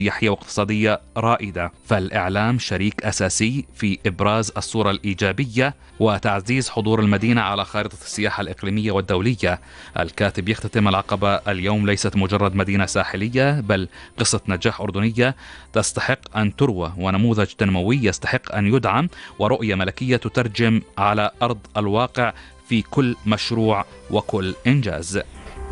سياحية واقتصادية رائدة، فالإعلام شريك أساسي في إبراز الصورة الإيجابية وتعزيز حضور المدينة على خارطة السياحة الإقليمية والدولية. الكاتب يختتم: العقبة اليوم ليست مجرد مدينة ساحلية، بل قصة نجاح أردنية تستحق أن تروى، ونموذج تنموي يستحق أن يدعم، ورؤية ملكية تترجم على أرض الواقع في كل مشروع وكل إنجاز.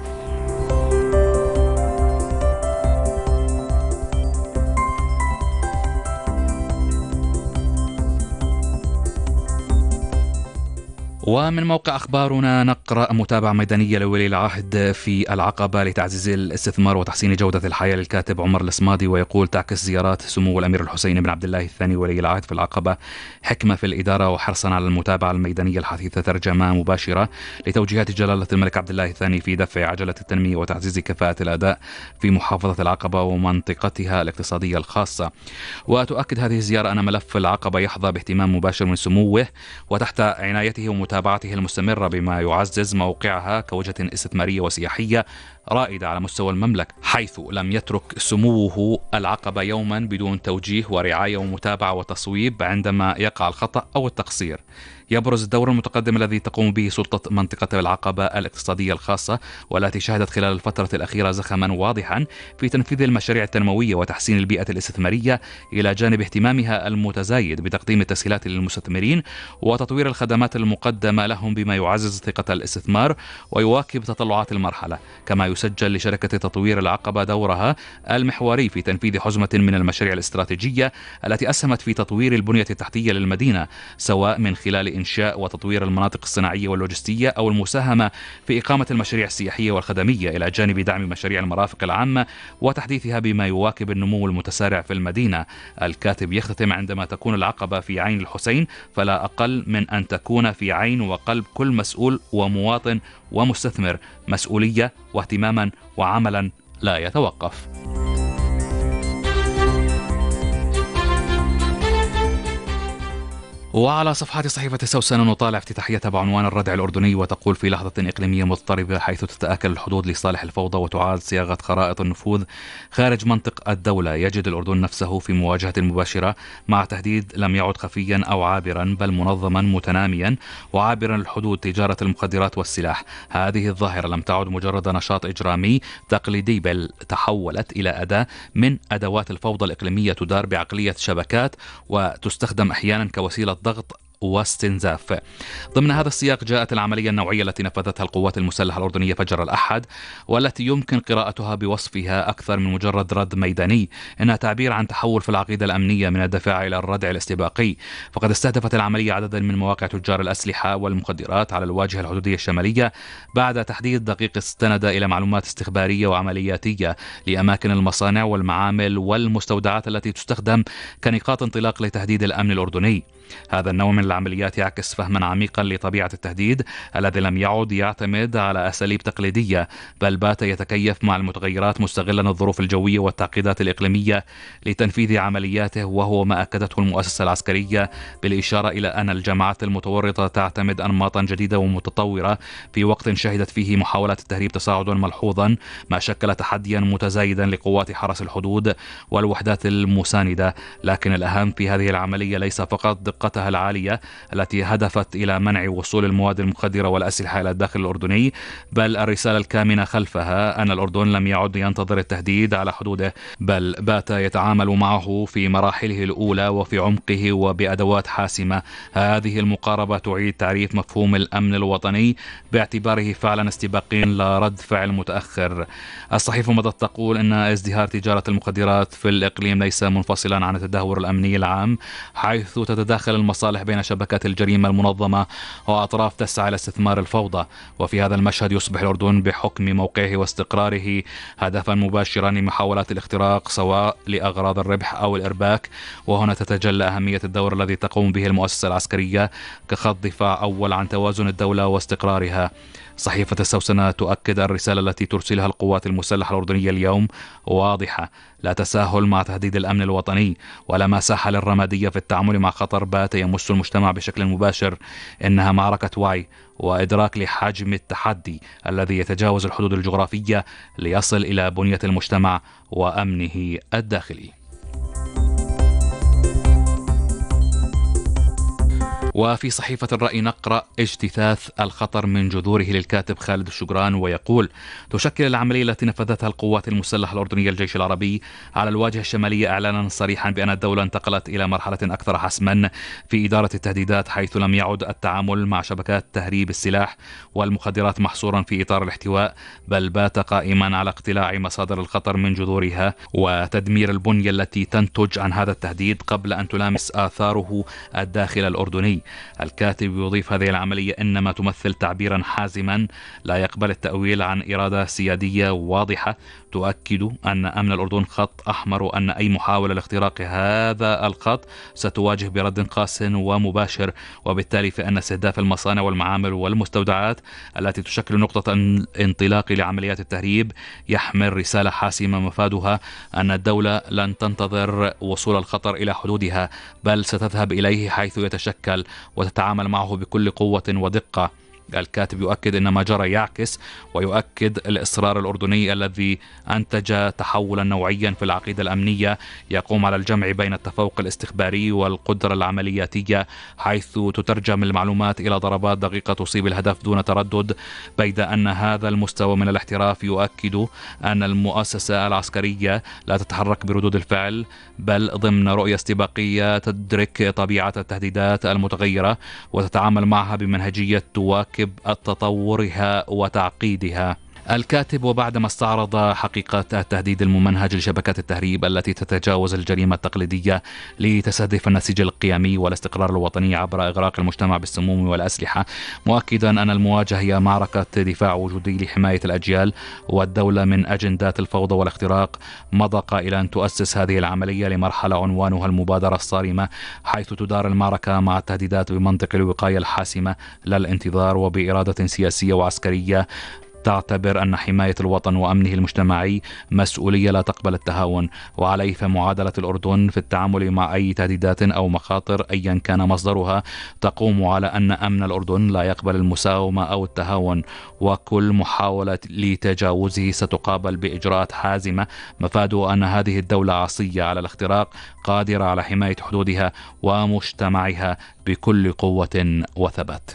ومن موقع أخبارنا نقرأ: متابعة ميدانية لولي العهد في العقبة لتعزيز الاستثمار وتحسين جودة الحياة. للكاتب عمر الصمادي، ويقول: تعكس زيارات سمو الأمير الحسين بن عبد الله الثاني ولي العهد في العقبة حكمة في الإدارة وحرصا على المتابعة الميدانية الحثيثة، ترجمة مباشرة لتوجيهات جلالة الملك عبد الله الثاني في دفع عجلة التنمية وتعزيز كفاءة الأداء في محافظة العقبة ومنطقتها الاقتصادية الخاصة. وتؤكد هذه الزيارة أن ملف العقبة يحظى باهتمام مباشر من سموه وتحت عنايته ومتابعته المستمرة، بما يعزز موقعها كوجهة استثمارية وسياحية رائدة على مستوى المملكة، حيث لم يترك سموه العقبة يوما بدون توجيه ورعاية ومتابعة وتصويب عندما يقع الخطأ أو التقصير. يبرز الدور المتقدم الذي تقوم به سلطة منطقة العقبة الاقتصادية الخاصة، والتي شهدت خلال الفترة الأخيرة زخما واضحا في تنفيذ المشاريع التنموية وتحسين البيئة الاستثمارية، إلى جانب اهتمامها المتزايد بتقديم التسهيلات للمستثمرين وتطوير الخدمات المقدمة لهم، بما يعزز ثقة الاستثمار ويواكب تطلعات المرحلة. كما يسجل لشركة تطوير العقبة دورها المحوري في تنفيذ حزمة من المشاريع الاستراتيجية التي أسهمت في تطوير البنية التحتية للمدينة، سواء من خلال إنشاء وتطوير المناطق الصناعية واللوجستية أو المساهمة في إقامة المشاريع السياحية والخدمية، إلى جانب دعم مشاريع المرافق العامة وتحديثها بما يواكب النمو المتسارع في المدينة. الكاتب يختتم: عندما تكون العقبة في عين الحسين فلا أقل من أن تكون في عين وقلب كل مسؤول ومواطن ومستثمر، مسؤولية واهتماما وعملا لا يتوقف. وعلى صفحات صحيفة السوسنة نطالع افتتاحيتها بعنوان الردع الأردني، وتقول: في لحظة إقليمية مضطربة حيث تتآكل الحدود لصالح الفوضى وتعاد صياغة خرائط النفوذ خارج منطق الدولة، يجد الأردن نفسه في مواجهة مباشرة مع تهديد لم يعد خفيا أو عابرا، بل منظما متناميا وعابرا الحدود: تجارة المخدرات والسلاح. هذه الظاهرة لم تعد مجرد نشاط إجرامي تقليدي، بل تحولت إلى أداة من أدوات الفوضى الإقليمية تدار بعقلية شبكات وتستخدم أحيانا كوسيلة ضغط واستنزاف. ضمن هذا السياق جاءت العملية النوعية التي نفذتها القوات المسلحة الأردنية فجر الأحد، والتي يمكن قراءتها بوصفها أكثر من مجرد رد ميداني، إنها تعبير عن تحول في العقيدة الأمنية من الدفاع إلى الردع الاستباقي. فقد استهدفت العملية عددا من مواقع تجار الأسلحة والمخدرات على الواجهة الحدودية الشمالية، بعد تحديد دقيق استند إلى معلومات استخبارية وعملياتية لأماكن المصانع والمعامل والمستودعات التي تستخدم كنقاط انطلاق لتهديد الأمن الأردني. هذا النوع من العمليات يعكس فهما عميقا لطبيعة التهديد الذي لم يعد يعتمد على أساليب تقليدية، بل بات يتكيف مع المتغيرات مستغلا الظروف الجوية والتعقيدات الإقليمية لتنفيذ عملياته، وهو ما أكدته المؤسسة العسكرية بالإشارة إلى أن الجماعات المتورطة تعتمد أنماطا جديدة ومتطورة في وقت شهدت فيه محاولات التهريب تصاعدا ملحوظا، ما شكل تحديا متزايدا لقوات حرس الحدود والوحدات المساندة. لكن الأهم في هذه العملية ليس فقط دقتها العالية التي هدفت إلى منع وصول المواد المخدرة والأسلحة إلى الداخل الأردني، بل الرسالة الكامنة خلفها أن الأردن لم يعد ينتظر التهديد على حدوده، بل بات يتعامل معه في مراحله الأولى وفي عمقه وبأدوات حاسمة. هذه المقاربة تعيد تعريف مفهوم الأمن الوطني باعتباره فعلا استباقي لا رد فعل متأخر. الصحيفة مضت تقول أن ازدهار تجارة المخدرات في الإقليم ليس منفصلا عن التدهور الأمني العام، حيث تتداخل المصالح بين شبكات الجريمة المنظمة وأطراف تسعى إلى استثمار الفوضى. وفي هذا المشهد يصبح الأردن بحكم موقعه واستقراره هدفا مباشرا لمحاولات الاختراق، سواء لأغراض الربح أو الإرباك. وهنا تتجلى أهمية الدور الذي تقوم به المؤسسة العسكرية كخط دفاع أول عن توازن الدولة واستقرارها. صحيفة السوسنة تؤكد الرسالة التي ترسلها القوات المسلحة الأردنية اليوم واضحة: لا تساهل مع تهديد الأمن الوطني، ولا مساحة للرمادية في التعامل مع خطر ملفات يمس المجتمع بشكل مباشر، إنها معركة وعي وإدراك لحجم التحدي الذي يتجاوز الحدود الجغرافية ليصل إلى بنية المجتمع وأمنه الداخلي. وفي صحيفة الرأي نقرأ اجتثاث الخطر من جذوره للكاتب خالد الشجران، ويقول: تشكل العملية التي نفذتها القوات المسلحة الأردنية الجيش العربي على الواجهة الشمالية إعلانا صريحا بأن الدولة انتقلت إلى مرحلة أكثر حسما في إدارة التهديدات، حيث لم يعد التعامل مع شبكات تهريب السلاح والمخدرات محصورا في إطار الاحتواء، بل بات قائما على اقتلاع مصادر الخطر من جذورها وتدمير البنية التي تنتج عن هذا التهديد قبل أن تلامس آثاره الداخل الأردني. الكاتب يضيف: هذه العملية إنما تمثل تعبيرا حازما لا يقبل التأويل عن إرادة سيادية واضحة تؤكد أن أمن الأردن خط أحمر، وأن أي محاولة لاختراق هذا الخط ستواجه برد قاس ومباشر، وبالتالي فإن استهداف المصانع والمعامل والمستودعات التي تشكل نقطة انطلاق لعمليات التهريب يحمل رسالة حاسمة مفادها أن الدولة لن تنتظر وصول الخطر إلى حدودها، بل ستذهب إليه حيث يتشكل وتتعامل معه بكل قوة ودقة. الكاتب يؤكد أن ما جرى يعكس ويؤكد الإصرار الأردني الذي أنتج تحولا نوعيا في العقيدة الأمنية يقوم على الجمع بين التفوق الاستخباري والقدرة العملياتية، حيث تترجم المعلومات إلى ضربات دقيقة تصيب الهدف دون تردد، بيد أن هذا المستوى من الاحتراف يؤكد أن المؤسسة العسكرية لا تتحرك بردود الفعل، بل ضمن رؤية استباقية تدرك طبيعة التهديدات المتغيرة وتتعامل معها بمنهجية تواكب تطورها وتعقيدها. الكاتب وبعدما استعرض حقيقة التهديد الممنهج لشبكات التهريب التي تتجاوز الجريمة التقليدية لتستهدف النسيج القيمي والاستقرار الوطني عبر إغراق المجتمع بالسموم والأسلحة، مؤكدا أن المواجهة هي معركة دفاع وجودي لحماية الأجيال والدولة من أجندات الفوضى والاختراق، مضى قائلا: تؤسس هذه العملية لمرحلة عنوانها المبادرة الصارمة، حيث تدار المعركة مع التهديدات بمنطق الوقاية الحاسمة لا الانتظار، وبإرادة سياسية وعسكرية تعتبر أن حماية الوطن وأمنه المجتمعي مسؤولية لا تقبل التهاون، وعليه فمعادلة الأردن في التعامل مع أي تهديدات أو مخاطر أيا كان مصدرها تقوم على أن أمن الأردن لا يقبل المساومة أو التهاون، وكل محاولة لتجاوزه ستقابل بإجراءات حازمة مفاده أن هذه الدولة عصية على الاختراق قادرة على حماية حدودها ومجتمعها بكل قوة وثبات.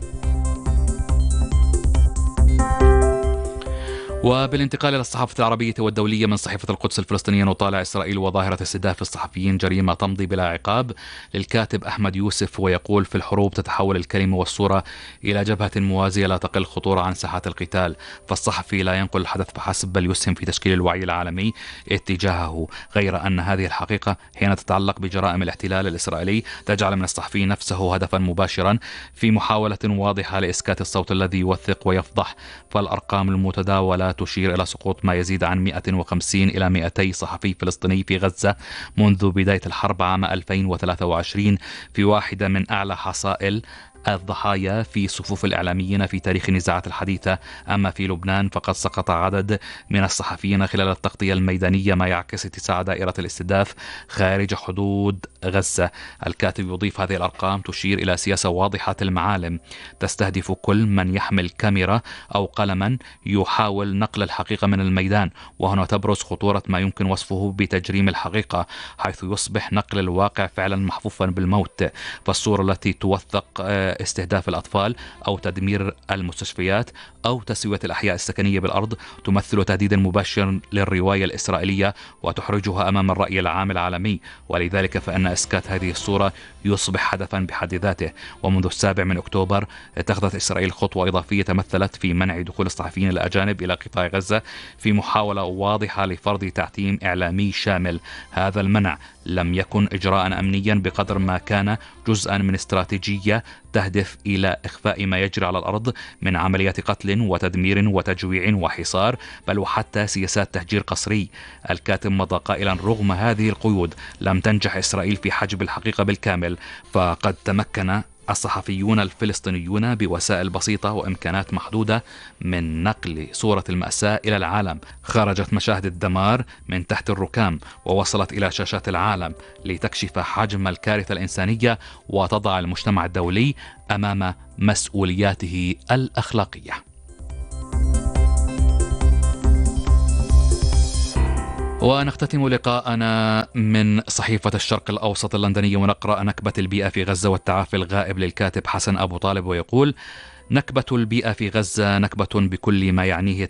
وبالانتقال إلى الصحافة العربية والدولية، من صحيفة القدس الفلسطينية نطالع: إسرائيل وظاهرة استهداف الصحفيين جريمة تمضي بلا عقاب، للكاتب أحمد يوسف، ويقول: في الحروب تتحول الكلمة والصورة إلى جبهة موازية لا تقل خطورة عن ساحات القتال، فالصحفي لا ينقل الحدث فحسب بل يسهم في تشكيل الوعي العالمي اتجاهه، غير أن هذه الحقيقة حين تتعلق بجرائم الاحتلال الإسرائيلي تجعل من الصحفي نفسه هدفا مباشرا في محاولة واضحة لإسكات الصوت الذي يوثق ويفضح، فالأرقام المتداولة تشير إلى سقوط ما يزيد عن 150 إلى 200 صحفي فلسطيني في غزة منذ بداية الحرب عام 2023، في واحدة من أعلى حصائل الضحايا في صفوف الإعلاميين في تاريخ النزاعات الحديثة. أما في لبنان فقد سقط عدد من الصحفيين خلال التغطية الميدانية، ما يعكس اتساع دائرة الاستهداف خارج حدود غزة. الكاتب يضيف: هذه الأرقام تشير إلى سياسة واضحة المعالم تستهدف كل من يحمل كاميرا أو قلما يحاول نقل الحقيقة من الميدان، وهنا تبرز خطورة ما يمكن وصفه بتجريم الحقيقة، حيث يصبح نقل الواقع فعلا محفوفا بالموت، فالصورة التي توثق استهداف الأطفال أو تدمير المستشفيات أو تسوية الأحياء السكنية بالأرض تمثل تهديدا مباشرا للرواية الإسرائيلية وتحرجها أمام الرأي العام العالمي، ولذلك فإن إسكات هذه الصورة يصبح هدفا بحد ذاته. ومنذ 7 أكتوبر اتخذت إسرائيل خطوة إضافية تمثلت في منع دخول الصحفيين الأجانب إلى قطاع غزة في محاولة واضحة لفرض تعتيم إعلامي شامل. هذا المنع لم يكن إجراء أمنيا بقدر ما كان جزءا من استراتيجية تهدف إلى إخفاء ما يجري على الأرض من عمليات قتل وتدمير وتجويع وحصار، بل وحتى سياسات تهجير قسري. الكاتب مضى قائلا: رغم هذه القيود لم تنجح إسرائيل في حجب الحقيقة بالكامل، فقد تمكن الصحفيون الفلسطينيون بوسائل بسيطة وإمكانات محدودة من نقل صورة المأساة إلى العالم. خرجت مشاهد الدمار من تحت الركام ووصلت إلى شاشات العالم لتكشف حجم الكارثة الإنسانية وتضع المجتمع الدولي أمام مسؤولياته الأخلاقية. ونختتم لقاءنا من صحيفة الشرق الأوسط اللندنية ونقرأ نكبة البيئة في غزة والتعافي الغائب للكاتب حسن أبو طالب، ويقول: نكبة البيئة في غزة نكبة بكل ما يعنيه